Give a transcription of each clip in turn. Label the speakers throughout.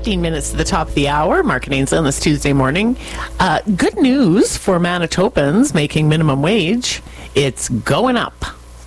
Speaker 1: 15 minutes to the top of the hour. Mark and Ainsley on this Tuesday morning. Good news for Manitobans making minimum wage. It's going up.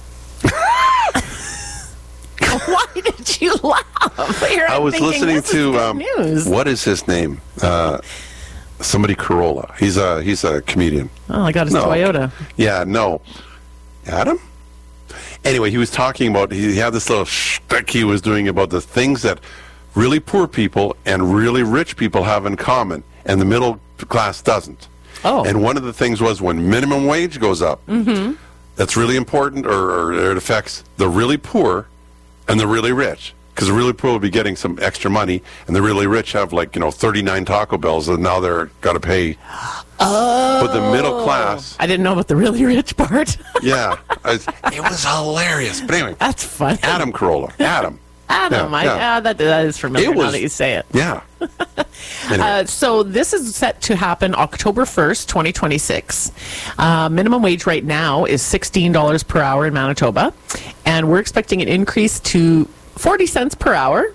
Speaker 1: Why did you laugh?
Speaker 2: I was listening to what is his name? Somebody Corolla. He's a comedian.
Speaker 1: Oh, I got his Toyota.
Speaker 2: Yeah, no. Adam? Anyway, he was talking about, he had this little shtick he was doing about the things that really poor people and really rich people have in common, and the middle class doesn't.
Speaker 1: Oh.
Speaker 2: And one of the things was when minimum wage goes up, that's really important, or it affects the really poor and the really rich. Because the really poor will be getting some extra money, and the really rich have 39 Taco Bells, and now they're got to pay. Oh. But the middle class.
Speaker 1: I didn't know about the really rich part.
Speaker 2: Yeah. It was hilarious. But anyway.
Speaker 1: That's funny.
Speaker 2: Adam Carolla. Adam.
Speaker 1: That is familiar now that you say it.
Speaker 2: Yeah. Anyway.
Speaker 1: So this is set to happen October 1st, 2026. Minimum wage right now is $16 per hour in Manitoba, and we're expecting an increase to 40 cents per hour,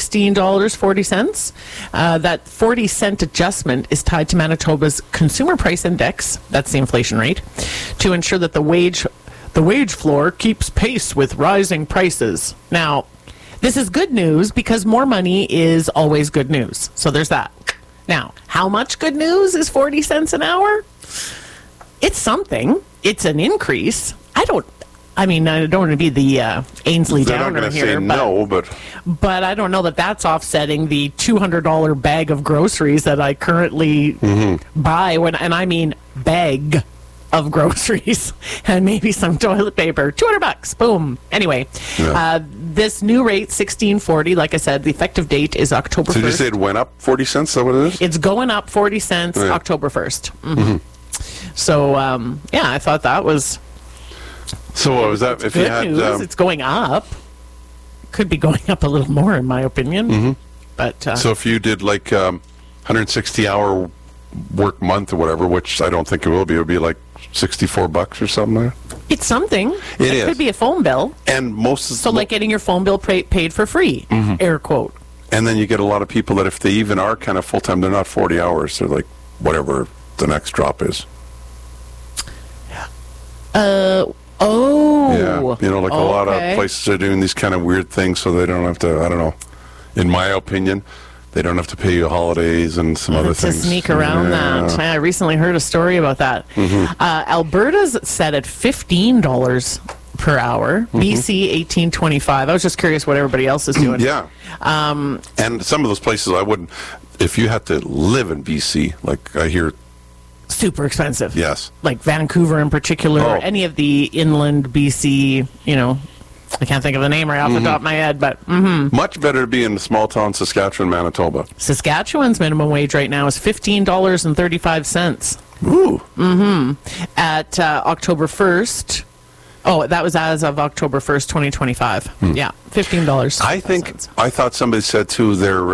Speaker 1: $16.40. That 40-cent adjustment is tied to Manitoba's Consumer Price Index, that's the inflation rate, to ensure that the wage floor keeps pace with rising prices. Now, this is good news because more money is always good news. So there's that. Now, how much good news is 40 cents an hour? It's something. It's an increase. I don't want to be the Ainsley Downer here. But I don't know that that's offsetting the $200 bag of groceries that I currently buy and I mean bag of groceries and maybe some toilet paper. $200, boom. Anyway, this new rate, $16.40, like I said, the effective date is October 1st.
Speaker 2: So did you say it went up 40 cents? Is that what it is?
Speaker 1: It's going up 40 cents October 1st. So, I thought that was...
Speaker 2: So what was that? If
Speaker 1: good
Speaker 2: you had,
Speaker 1: news. It's going up. Could be going up a little more, in my opinion. But
Speaker 2: so if you did 160-hour work month or whatever, which I don't think it will be, it would be $64 or something.
Speaker 1: It's something.
Speaker 2: It is.
Speaker 1: Could be a phone bill.
Speaker 2: And
Speaker 1: getting your phone bill paid for free. Air quote.
Speaker 2: And then you get a lot of people that if they even are kind of full time, they're not 40 hours. They're whatever the next drop is. Yeah, a lot of places are doing these kind of weird things so they don't have to, I don't know, in my opinion, they don't have to pay you holidays and some other things.
Speaker 1: To sneak around that. I recently heard a story about that. Alberta's set at $15 per hour. BC, $18.25. I was just curious what everybody else is doing.
Speaker 2: Yeah. And some of those places I wouldn't, if you had to live in BC, I hear...
Speaker 1: Super expensive.
Speaker 2: Yes.
Speaker 1: Like Vancouver in particular, or any of the inland BC, I can't think of the name right off the top of my head, but...
Speaker 2: Much better to be in small town Saskatchewan, Manitoba.
Speaker 1: Saskatchewan's minimum wage right now is $15.35.
Speaker 2: Ooh.
Speaker 1: At October 1st... Oh, that was as of October 1st, 2025. Yeah, $15.
Speaker 2: I thought somebody said, too,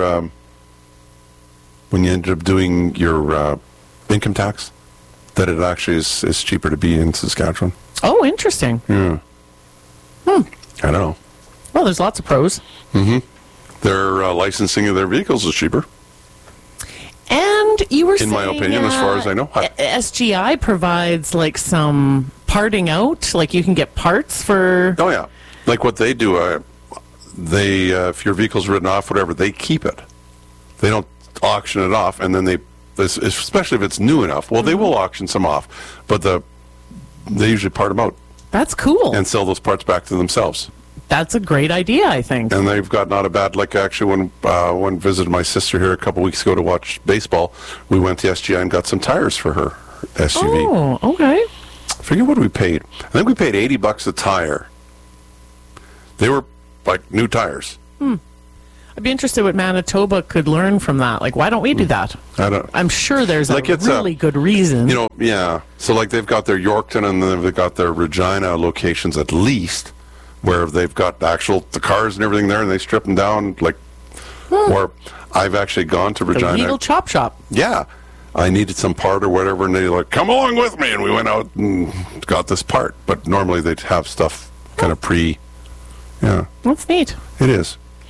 Speaker 2: when you ended up doing your... income tax, that it actually is cheaper to be in Saskatchewan.
Speaker 1: Oh, interesting.
Speaker 2: Yeah. I don't know.
Speaker 1: Well, there's lots of pros.
Speaker 2: Their licensing of their vehicles is cheaper.
Speaker 1: And you were saying...
Speaker 2: In my opinion, as far as I know.
Speaker 1: SGI provides, some parting out? You can get parts for...
Speaker 2: Oh, yeah. What they do, if your vehicle's written off, whatever, they keep it. They don't auction it off, and then they... especially if it's new enough. Well, they will auction some off, but they usually part them out.
Speaker 1: That's cool.
Speaker 2: And sell those parts back to themselves.
Speaker 1: That's a great idea, I think.
Speaker 2: And they've got not a bad, actually when visited my sister here a couple weeks ago to watch baseball, we went to SGI and got some tires for her SUV.
Speaker 1: Oh, okay.
Speaker 2: I forget what we paid. I think we paid $80 a tire. They were new tires.
Speaker 1: I'd be interested what Manitoba could learn from that. Why don't we do that? I'm sure there's a really good reason.
Speaker 2: Yeah. So, they've got their Yorkton and then they've got their Regina locations at least, where they've got the cars and everything there, and they strip them down. Or I've actually gone to Regina.
Speaker 1: The legal chop shop.
Speaker 2: Yeah. I needed some part or whatever, and they come along with me, and we went out and got this part. But normally they'd have stuff kind of Yeah.
Speaker 1: That's neat.
Speaker 2: It is.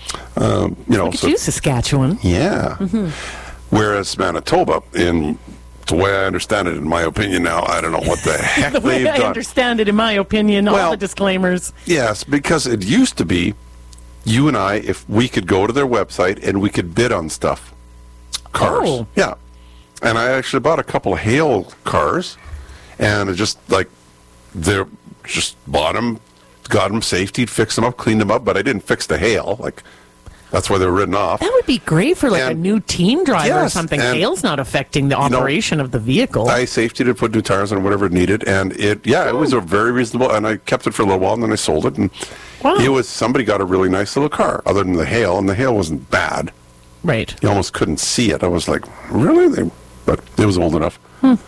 Speaker 1: Look at you, Saskatchewan.
Speaker 2: Yeah. Whereas Manitoba, in the way I understand it, in my opinion now, I don't know what the heck
Speaker 1: The way
Speaker 2: they've
Speaker 1: I
Speaker 2: done.
Speaker 1: understand it, in my opinion, all
Speaker 2: Well-
Speaker 1: the disclaimers.
Speaker 2: Yes, because it used to be you and I, if we could go to their website and we could bid on stuff. Cars.
Speaker 1: Oh.
Speaker 2: Yeah. And I actually bought a couple of Hale cars, and it just like, they're just bought them, got them safety, fixed them up, cleaned them up, but I didn't fix the Hale. Like, that's why they were written off.
Speaker 1: That would be great for like a
Speaker 2: And-
Speaker 1: new teen driver or
Speaker 2: Yes,
Speaker 1: something.
Speaker 2: and-
Speaker 1: Hail's not affecting the operation of the vehicle.
Speaker 2: I safety to put new tires on whatever it needed, and it was a very reasonable, and I kept it for a little while, and then I sold it, and
Speaker 1: Wow.
Speaker 2: it was, somebody got a really nice little car, other than the Hale, and the Hale wasn't bad.
Speaker 1: Right.
Speaker 2: You almost couldn't see it. I was like, really? But it was old enough.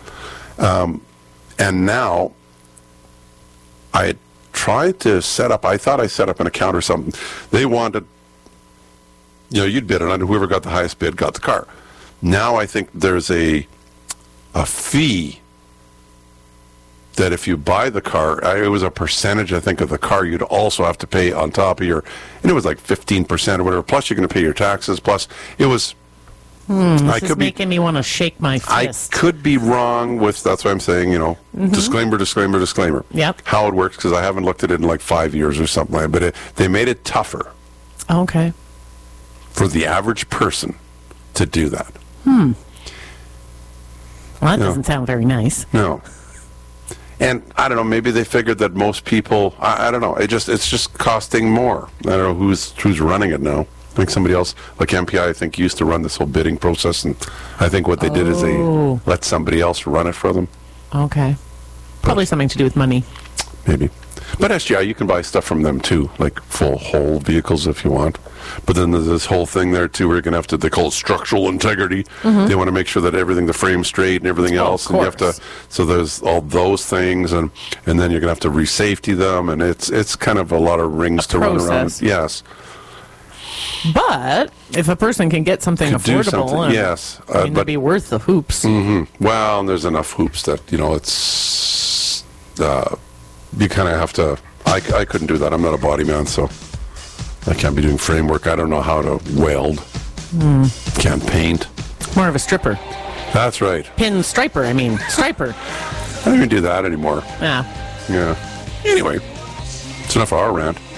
Speaker 2: And now, I had tried to set up, I thought I set up an account or something. They wanted, you'd bid it on, whoever got the highest bid got the car. Now I think there's a fee that if you buy the car, it was a percentage, I think, of the car you'd also have to pay on top of your, and it was like 15% or whatever, plus you're going to pay your taxes, plus it was,
Speaker 1: This is making me want to shake my
Speaker 2: I
Speaker 1: fist.
Speaker 2: could be wrong with, that's what I'm saying, disclaimer, disclaimer, disclaimer.
Speaker 1: Yep.
Speaker 2: How it works, because I haven't looked at it in like 5 years or something like that, but they made it tougher
Speaker 1: Okay.
Speaker 2: for the average person to do that.
Speaker 1: Well, that
Speaker 2: Yeah.
Speaker 1: doesn't sound very nice.
Speaker 2: No. And I don't know, maybe they figured that most people, I don't know, it's just costing more. I don't know who's running it now. I think somebody else, like MPI, I think used to run this whole bidding process, and I think what they did is they
Speaker 1: Oh.
Speaker 2: let somebody else run it for them,
Speaker 1: Okay. Probably something to do with money.
Speaker 2: maybe. But SGI, you can buy stuff from them too, like full whole vehicles if you want. But then there's this whole thing there too where you're going to have to, they call it structural integrity. They want to make sure that everything, the frame's straight and everything
Speaker 1: Oh, of
Speaker 2: else. And you have to,
Speaker 1: course.
Speaker 2: so there's all those things, and then you're going to have to re-safety them, and it's kind of a lot of rings to run around.
Speaker 1: process.
Speaker 2: Yes.
Speaker 1: But if a person can get something
Speaker 2: Could do
Speaker 1: affordable,
Speaker 2: something,
Speaker 1: and,
Speaker 2: yes.
Speaker 1: I mean, it'd
Speaker 2: But
Speaker 1: be worth the hoops.
Speaker 2: well, and there's enough hoops that, it's, you kind of have to, I couldn't do that. I'm not a body man, so I can't be doing framework. I don't know how to weld. Can't paint.
Speaker 1: More of a stripper.
Speaker 2: That's right.
Speaker 1: Pin striper, striper.
Speaker 2: I don't even do that anymore.
Speaker 1: Yeah.
Speaker 2: Yeah. Anyway, it's enough of our rant.